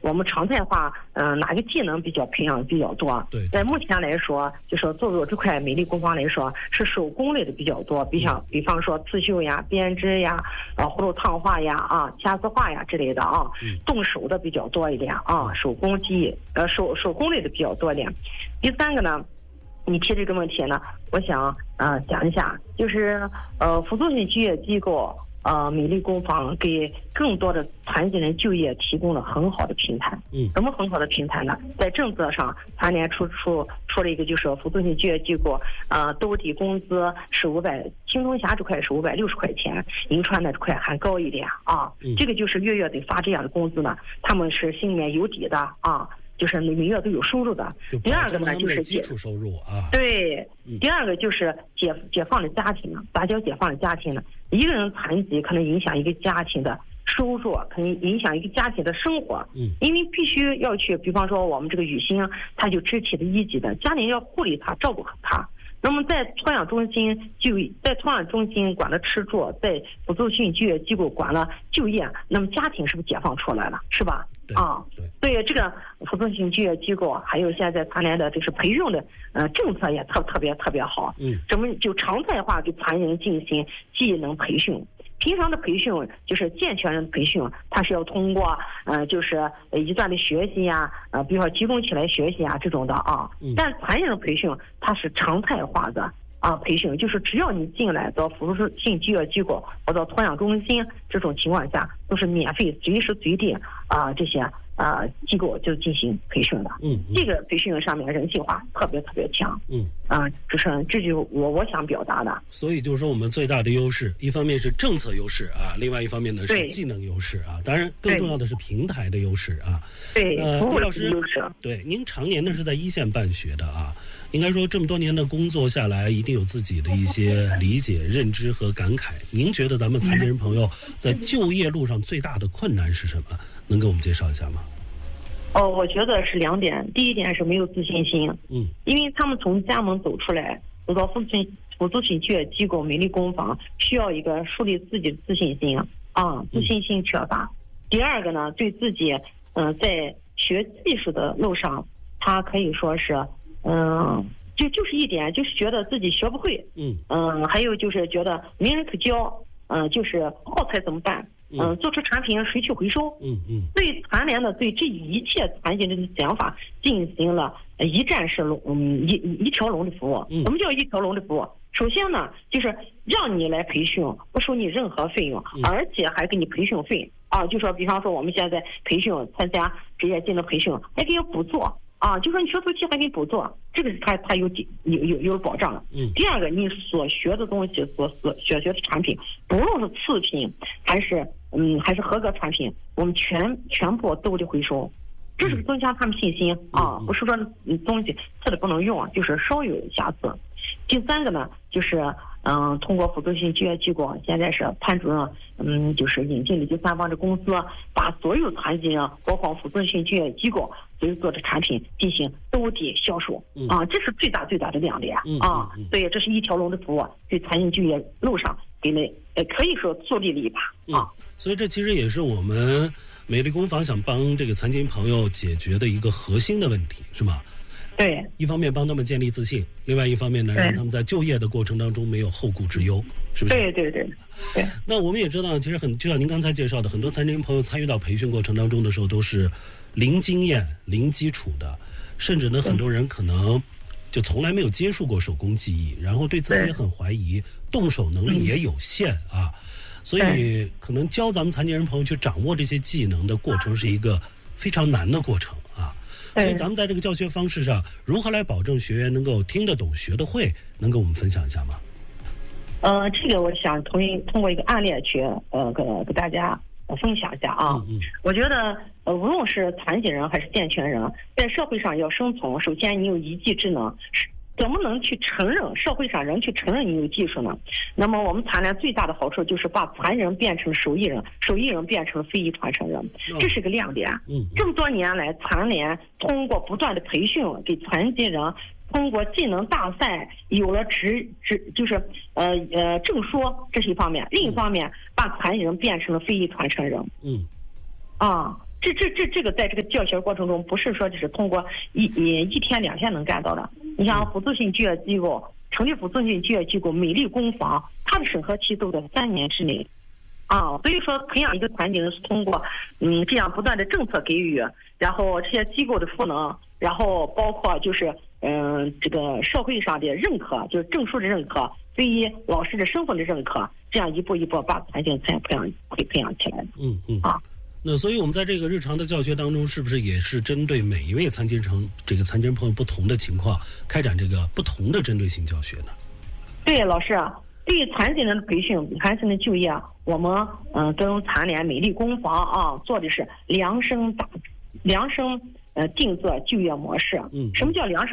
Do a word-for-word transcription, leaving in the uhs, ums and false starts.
我们常态化，嗯、呃，哪个技能比较培养比较多？ 对， 在目前来说，就说做做这块美丽工坊来说，是手工类的比较多，比像、嗯、比方说刺绣呀、编织呀、啊葫芦烫画呀、啊掐丝画呀之类的啊，嗯、动手的比较多一点啊，手工技呃手手工类的比较多一点。第三个呢？你提这个问题呢，我想呃讲一下，就是呃辅助性就业机构呃美丽工坊给更多的残疾人就业提供了很好的平台。嗯，什么很好的平台呢？在政策上，残联出出出了一个，就是辅助性就业机构呃兜底工资是五百，青铜峡这块是五百六十块钱，银川那块还高一点啊。嗯，这个就是月月得发这样的工资呢，他们是心里面有底的啊。就是每月都有收入的。第二个呢，就是基础收入啊。 对，嗯、第二个就是解解放的家庭呢，咋叫解放的家庭呢？一个人残疾可能影响一个家庭的收入，可能影响一个家庭的生活。嗯，因为必须要去，比方说我们这个雨欣，他就肢体的一级的，家里要护理他，照顾他。那么在托养中心就在托养中心管了吃住，在辅助性就业机构管了就业，那么家庭是不是解放出来了？是吧？啊，对，对这个辅助性就业机构，还有现在残联的就是培训的呃政策也特特别特别好。嗯，咱们就常态化给残疾人进行技能培训。平常的培训就是健全人的培训，他是要通过呃就是一段的学习呀，呃比如说集中起来学习啊这种的啊。嗯。但残疾人培训它是常态化的啊培训，就是只要你进来到辅助性就业机构或者托养中心这种情况下，都是免费随时随地啊、呃、这些啊、呃、机构就进行培训的。嗯。这个培训上面人性化特别特别强。嗯。啊，这是这就我我想表达的。 所以就是说，我们最大的优势，一方面是政策优势啊，另外一方面呢是技能优势啊，当然更重要的是平台的优势啊。 对， 呃，李老师，对，您常年呢是在一线办学的啊，应该说这么多年的工作下来，一定有自己的一些理解、认知和感慨。您觉得咱们残疾人朋友在就业路上最大的困难是什么？能给我们介绍一下吗？ 哦，我觉得是两点。第一点是没有自信心，嗯，因为他们从家门走出来，走到辅助辅助性就业机构、美丽工坊，需要一个树立自己的自信心啊，自信心缺乏。嗯、第二个呢，对自己，嗯、呃，在学技术的路上，他可以说是，嗯、呃，就就是一点，就是觉得自己学不会，嗯嗯、呃，还有就是觉得没人可教，嗯、呃，就是耗材怎么办？嗯，做出产品谁去回收？嗯嗯，对残联的对这一切残疾人的想法进行了一站式龙，嗯一一条龙的服务。什么叫一条龙的服务？首先呢，就是让你来培训，不收你任何费用，而且还给你培训费啊。就说比方说我们现在培训参加职业技能培训，还给你补助。啊，就说你学徒期还给你补助，这个是他他有有有有保障的。嗯。第二个，你所学的东西，所所所学的产品，不论是次品还是嗯还是合格产品，我们全全部都得回收，这是增加他们信心啊。不是说东西次的不能用，就是稍有瑕疵。第三个呢，就是嗯，通过辅助性就业机构，现在是潘主任嗯，就是引进了第三方的公司，把所有残疾人包括辅助性就业机构所有做的产品进行兜底销售啊，这是最大最大的亮点啊。所以这是一条龙的服务，对残疾就业路上给了呃可以说助力了一把啊。 所以这其实也是我们美丽工坊想帮这个残疾朋友解决的一个核心的问题，是吗？ 对， 一方面帮他们建立自信，另外一方面呢，让他们在就业的过程当中没有后顾之忧，是不是？ 对对对对。 那我们也知道，其实很就像您刚才介绍的，很多残疾人朋友参与到培训过程当中的时候，都是零经验、零基础的，甚至呢，很多人可能就从来没有接触过手工技艺，然后对自己也很怀疑，动手能力也有限啊，所以可能教咱们残疾人朋友去掌握这些技能的过程是一个非常难的过程啊。所以咱们在这个教学方式上，如何来保证学员能够听得懂、学得会，能跟我们分享一下吗？ 呃，这个我想通通过一个案例去呃给给大家分享一下啊。嗯嗯我觉得呃无论是残疾人还是健全人，在社会上要生存，首先你有一技之能。怎么能去承认社会上人去承认你有技术呢？那么我们残联最大的好处就是把残人变成手艺人，手艺人变成非遗传承人，这是个亮点。嗯，这么多年来，残联通过不断的培训，给残疾人通过技能大赛有了执执就是呃呃证书这是一方面，另一方面把残疾人变成了非遗传承人。嗯，啊。 这这这这个在这个教学过程中，不是说只是通过一一一天两天能干到的。你像辅助性就业机构，成立辅助性就业机构美丽工坊，它的审核期都在三年之内。啊，所以说培养一个团队是通过嗯这样不断的政策给予，然后这些机构的赋能，然后包括就是嗯、呃、这个社会上的认可，就是证书的认可，对于老师的身份的认可，这样一步一步把团队才培养会培养起来的。 嗯嗯啊。 那所以我们在这个日常的教学当中，是不是也是针对每一位残疾人这个残疾人朋友不同的情况，开展这个不同的针对性教学呢？ 对，老师，对于残疾人的培训、残疾人的就业，我们嗯、呃、跟残联美丽工坊啊做的是量身打量身呃定做就业模式。 嗯， 什么叫量身？